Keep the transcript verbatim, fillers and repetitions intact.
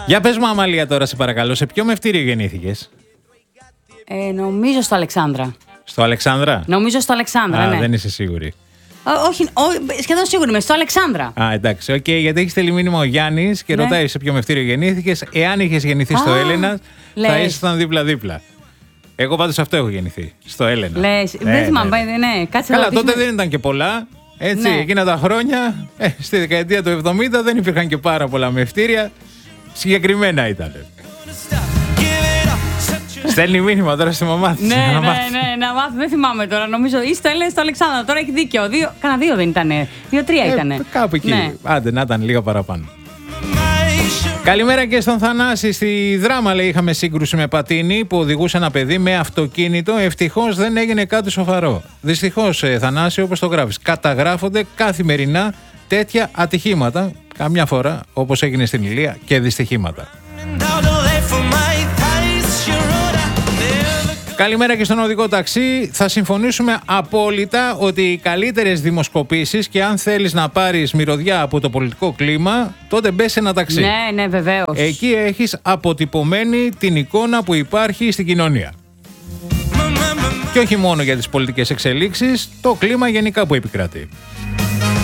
Για πες μου, Αμαλία, τώρα σε παρακαλώ, σε ποιο μευτήριο γεννήθηκες? Ε, νομίζω στο Αλεξάνδρα. Στο Αλεξάνδρα? Νομίζω στο Αλεξάνδρα, Α, ναι. δεν είσαι σίγουρη. Ό, όχι, ό, σχεδόν σίγουρη είμαι. Στο Αλεξάνδρα. Α, εντάξει. Οκ, okay, γιατί έχει στείλει μήνυμα ο Γιάννης και ναι. ρωτάει σε ποιο μευτήριο γεννήθηκες. Εάν είχες γεννηθεί στο Έλενα, θα ήσασταν δίπλα-δίπλα. Εγώ πάντως αυτό έχω γεννηθεί. Στο Έλενα. Λες, ναι, δεν θυμάμαι, ναι, ναι. ναι. Κάτσε Καλά, ρωτήσουμε... τότε δεν ήταν και πολλά. Έτσι, ναι. εκείνα τα χρόνια, ε, στη δεκαετία του εβδομήντα δεν υπήρχαν και πάρα πολλά μευτήρια. Συγκεκριμένα ήταν. Στέλνει μήνυμα τώρα στη μαμά της. Ναι, ναι, ναι, να μάθω. Δεν θυμάμαι τώρα. Νομίζω ή στο Έλενα στο Αλεξάνδρα. Τώρα έχει δίκιο. Δύο, κάνα δύο δεν ήτανε. Δύο-τρία ήτανε. Ε, κάπου εκεί. Ναι. Άντε, να ήταν λίγα παραπάνω. Καλημέρα και στον Θανάση. Στη Δράμα, λέει, είχαμε σύγκρουση με πατίνι που οδηγούσε ένα παιδί με αυτοκίνητο. Ευτυχώς δεν έγινε κάτι σοβαρό. Δυστυχώς, ε, Θανάση, όπως το γράφεις, καταγράφονται καθημερινά τέτοια ατυχήματα. Καμιά φορά, όπως έγινε στην Ηλία, και δυστυχήματα. Καλημέρα και στον οδικό ταξί. Θα συμφωνήσουμε απόλυτα ότι οι καλύτερες δημοσκοπήσεις, και αν θέλεις να πάρεις μυρωδιά από το πολιτικό κλίμα, τότε μπες σε ένα ταξί. Ναι, ναι, βεβαίως. Εκεί έχεις αποτυπωμένη την εικόνα που υπάρχει στην κοινωνία. Και όχι μόνο για τις πολιτικές εξελίξεις, το κλίμα γενικά που επικρατεί.